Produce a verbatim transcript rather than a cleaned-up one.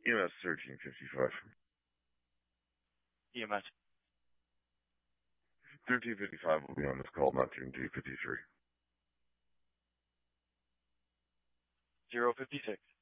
E M S thirteen fifty-five. E M S. thirteen fifty-five will be on this call, not thirteen fifty-three. zero fifty-six.